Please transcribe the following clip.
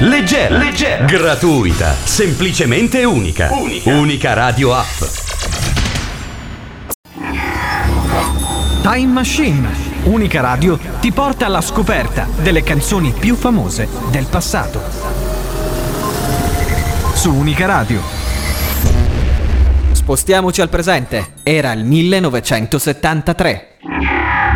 leggera, gratuita, semplicemente unica. Unica Radio App. Time Machine, Unica Radio ti porta alla scoperta delle canzoni più famose del passato. Su Unica Radio. Spostiamoci al presente. Era il 1973.